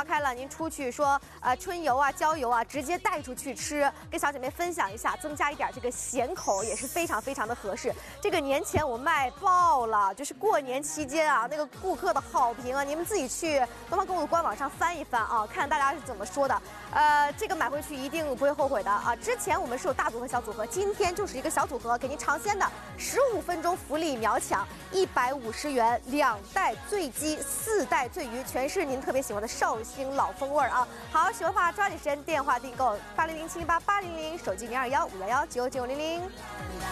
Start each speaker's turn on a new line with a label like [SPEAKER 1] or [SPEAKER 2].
[SPEAKER 1] 花开了，您出去说春游啊、郊游啊，直接带出去吃，跟小姐妹分享一下，增加一点这个咸口也是非常非常的合适。这个年前我卖爆了，就是过年期间啊，那个顾客的好评啊，你们自己去东方购物的官网上翻一翻啊，看大家是怎么说的。这个买回去一定不会后悔的啊！之前我们是有大组合、小组合，今天就是一个小组合，给您尝鲜的15分钟福利秒抢，150元2袋醉鸡，4袋醉鱼，全是您特别喜欢的绍兴老风味啊！好，喜欢的话抓紧时间电话订购8007888000，手机021-511-9900。